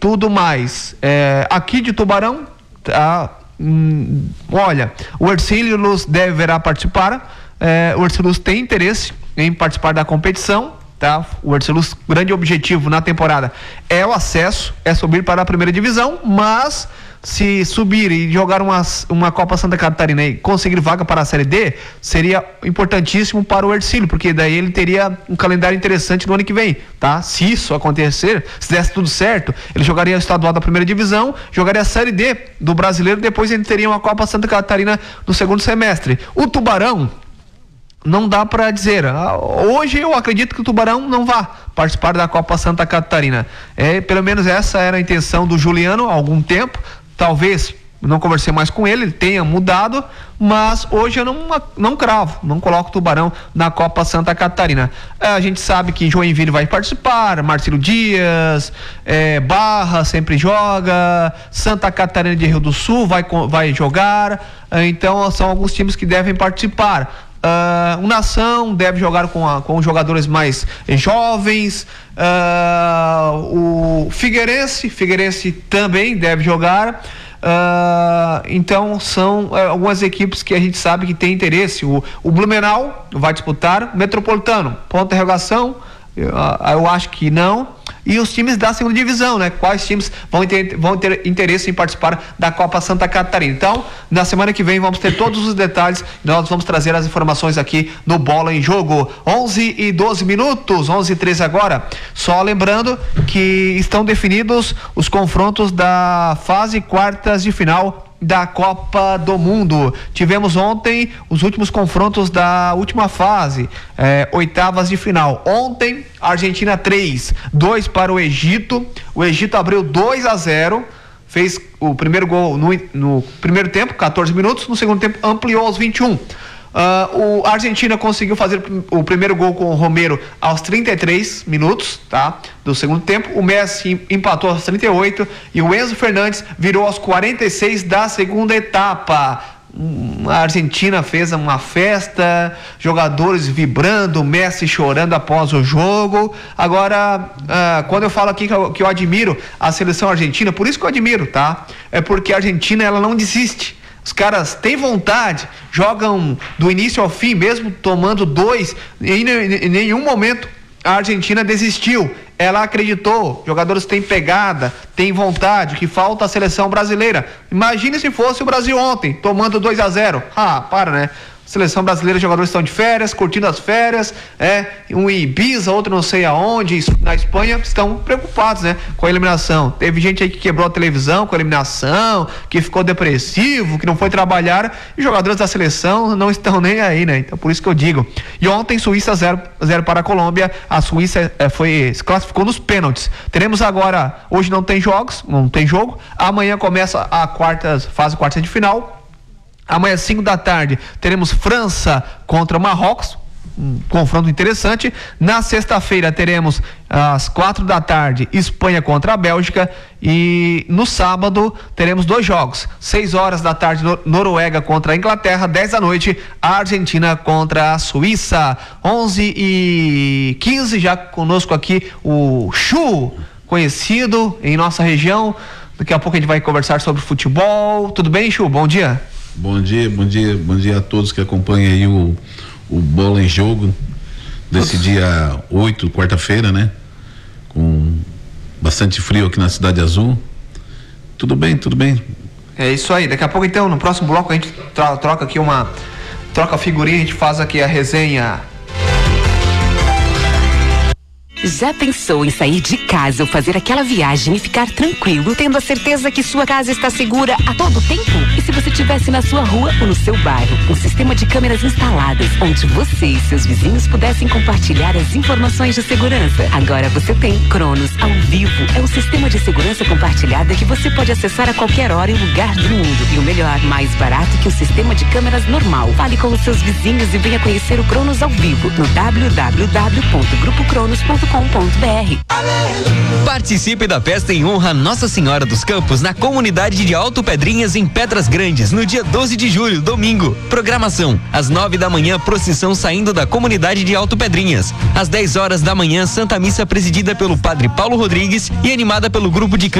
tudo mais. Aqui de Tubarão, olha, o Hercílio Luz deverá participar. O Hercílio Luz tem interesse em participar da competição, tá? O Hercílio Luz, grande objetivo na temporada é o acesso, é subir para a primeira divisão, mas se subir e jogar uma Copa Santa Catarina e conseguir vaga para a Série D, seria importantíssimo para o Hercílio, porque daí ele teria um calendário interessante no ano que vem, tá? Se isso acontecer, se desse tudo certo, ele jogaria o estadual da primeira divisão, jogaria a Série D do Brasileiro, depois ele teria uma Copa Santa Catarina no segundo semestre. O Tubarão, não dá para dizer. Hoje eu acredito que o Tubarão não vá participar da Copa Santa Catarina. Pelo menos essa era a intenção do Juliano há algum tempo. Talvez, não conversei mais com ele tenha mudado, mas hoje eu não cravo, não coloco o Tubarão na Copa Santa Catarina. A gente sabe que Joinville vai participar, Marcelo Dias, Barra sempre joga, Santa Catarina de Rio do Sul vai jogar, então são alguns times que devem participar. O Nação deve jogar com jogadores mais jovens, o Figueirense também deve jogar. Então são algumas equipes que a gente sabe que tem interesse. O Blumenau vai disputar, Metropolitano, ponto de interrogação, eu acho que não. E os times da segunda divisão, né? Quais times vão ter interesse em participar da Copa Santa Catarina? Então, na semana que vem vamos ter todos os detalhes. Nós vamos trazer as informações aqui no Bola em Jogo. 11:12, 11:13 agora. Só lembrando que estão definidos os confrontos da fase quartas de final da Copa do Mundo. Tivemos ontem os últimos confrontos da última fase, oitavas de final. Ontem, Argentina 3-2 para o Egito. O Egito abriu 2-0, fez o primeiro gol no primeiro tempo, 14 minutos, no segundo tempo ampliou aos 21. A Argentina conseguiu fazer o primeiro gol com o Romero aos 33 minutos, tá? Do segundo tempo. O Messi empatou aos 38 e o Enzo Fernandes virou aos 46 da segunda etapa. A Argentina fez uma festa, jogadores vibrando, Messi chorando após o jogo. Agora, quando eu falo aqui que eu admiro a seleção argentina, por isso que eu admiro, tá? É porque a Argentina, ela não desiste. Os caras têm vontade, jogam do início ao fim, mesmo tomando 2, em nenhum momento a Argentina desistiu. Ela acreditou, jogadores têm pegada, têm vontade, que falta a seleção brasileira. Imagine se fosse o Brasil ontem, tomando 2-0. Para, né? Seleção brasileira, os jogadores estão de férias, curtindo as férias, um em Ibiza, outro não sei aonde, na Espanha, estão preocupados, né, com a eliminação. Teve gente aí que quebrou a televisão com a eliminação, que ficou depressivo, que não foi trabalhar, e jogadores da seleção não estão nem aí, né? Então por isso que eu digo. E ontem, Suíça 0 para a Colômbia, a Suíça se classificou nos pênaltis. Teremos agora, hoje não tem jogo, amanhã começa a fase quarta de final. Amanhã, 5 da tarde, teremos França contra Marrocos, um confronto interessante. Na sexta-feira teremos às 4 da tarde Espanha contra a Bélgica, e no sábado teremos 2 jogos, 6 horas da tarde Noruega contra a Inglaterra, 10 da noite a Argentina contra a Suíça. 11:15, já conosco aqui o Chu, conhecido em nossa região. Daqui a pouco a gente vai conversar sobre futebol. Tudo bem, Chu? Bom dia. Bom dia a todos que acompanham aí o Bola em Jogo desse dia 8, quarta-feira, né? Com bastante frio aqui na Cidade Azul. Tudo bem. É isso aí. Daqui a pouco, então, no próximo bloco a gente troca aqui troca a figurinha, a gente faz aqui a resenha. Já pensou em sair de casa ou fazer aquela viagem e ficar tranquilo, tendo a certeza que sua casa está segura a todo tempo? E se você estivesse na sua rua ou no seu bairro, um sistema de câmeras instaladas, onde você e seus vizinhos pudessem compartilhar as informações de segurança? Agora você tem Cronos ao Vivo. É um sistema de segurança compartilhada que você pode acessar a qualquer hora e lugar do mundo. E o melhor, mais barato que o sistema de câmeras normal. Fale com os seus vizinhos e venha conhecer o Cronos ao Vivo no www.grupocronos.com.br. Participe da festa em honra a Nossa Senhora dos Campos na comunidade de Alto Pedrinhas, em Pedras Grandes, no dia 12 de julho, domingo. Programação: às 9 da manhã, procissão saindo da comunidade de Alto Pedrinhas. Às 10 horas da manhã, Santa Missa presidida pelo Padre Paulo Rodrigues e animada pelo grupo de